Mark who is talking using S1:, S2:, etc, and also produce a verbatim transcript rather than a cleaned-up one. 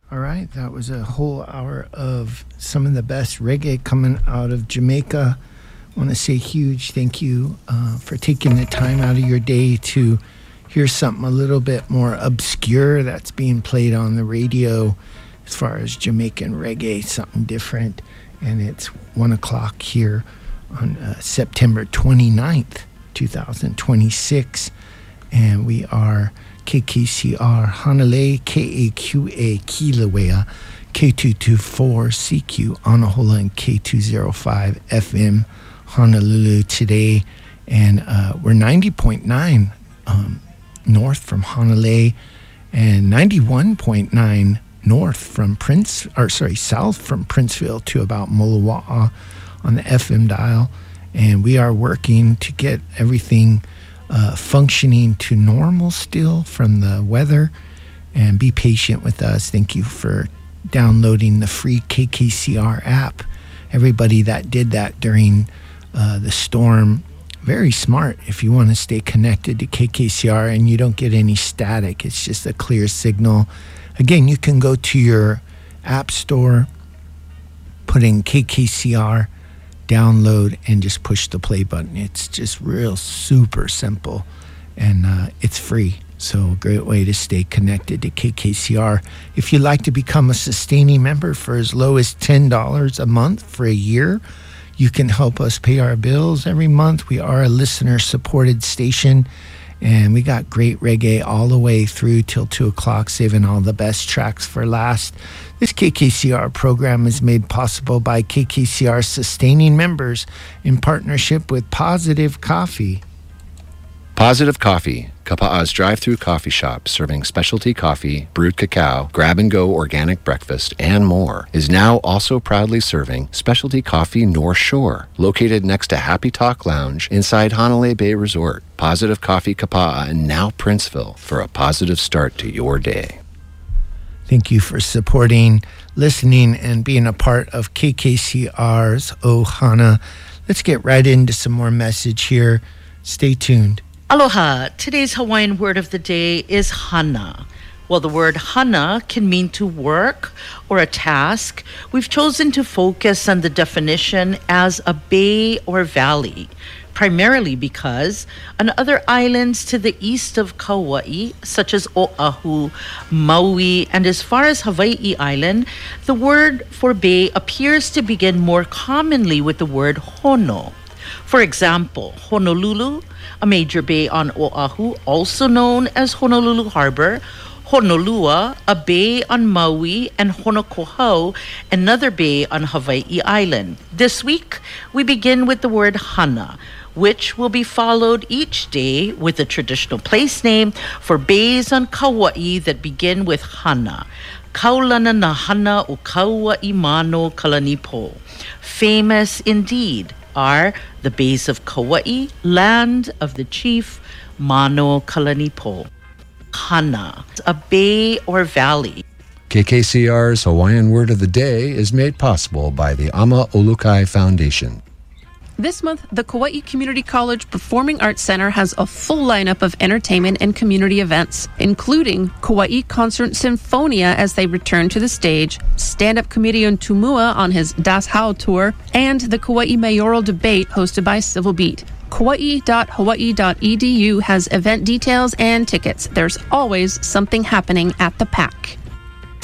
S1: All right, that was a whole hour of some of the best reggae coming out of Jamaica. I want to say huge thank you uh, for taking the time out of your day to hear something a little bit more obscure that's being played on the radio as far as Jamaican reggae, something different. And it's one o'clock here on uh, September twenty-ninth, twenty twenty-six. And we are K K C R Hanalei, K A Q A Kilauea, K two twenty-four C Q Anahola, and K two oh five F M Honolulu today. And uh, we're ninety point nine um, north from Hanalei and ninety-one point nine north from Prince, or sorry, south from Princeville to about Molowa'a on the F M dial. And we are working to get everything Uh, functioning to normal still from the weather, and be patient with us. Thank you for downloading the free K K C R app. Everybody that did that during uh, the storm, very smart. If you want to stay connected to K K C R and you don't get any static, it's just a clear signal. Again, you can go to your app store, put in K K C R, download, and just push the play button. It's just real super simple, and uh, it's free. So a great way to stay connected to K K C R. If you'd like to become a sustaining member for as low as ten dollars a month for a year, you can help us pay our bills every month. We are a listener-supported station, and we got great reggae all the way through till two o'clock, saving all the best tracks for last. This K K C R program is made possible by K K C R sustaining members in partnership with Positive Coffee.
S2: Positive Coffee, Kapa'a's drive-through coffee shop serving specialty coffee, brewed cacao, grab-and-go organic breakfast, and more, is now also proudly serving specialty coffee North Shore, located next to Happy Talk Lounge inside Hanalei Bay Resort. Positive Coffee Kapa'a, and now Princeville, for a positive start to your day.
S1: Thank you for supporting, listening, and being a part of K K C R's Ohana. Let's get right into some more message here. Stay tuned.
S3: Aloha. Today's Hawaiian word of the day is hana. While the word hana can mean to work or a task, we've chosen to focus on the definition as a bay or valley, primarily because on other islands to the east of Kauai, such as Oahu, Maui, and as far as Hawaii Island, the word for bay appears to begin more commonly with the word hono. For example, Honolulu, a major bay on Oahu, also known as Honolulu Harbor, Honolua, a bay on Maui, and Honokohau, another bay on Hawaii Island. This week, we begin with the word hana, which will be followed each day with a traditional place name for bays on Kauai that begin with hana. Kaulana na hana o Kauai mano Kalanipo. Famous indeed are the bays of Kauai, land of the chief Mano Kalanipo. Hana, a bay or valley.
S2: K K C R's Hawaiian Word of the Day is made possible by the Ama Olukai Foundation.
S4: This month, the Kauai Community College Performing Arts Center has a full lineup of entertainment and community events, including Kauai Concert Sinfonia as they return to the stage, stand-up comedian Tumua on his Das Hau tour, and the Kauai Mayoral Debate hosted by Civil Beat. Kauai dot hawaii dot e d u has event details and tickets. There's always something happening at the P A C.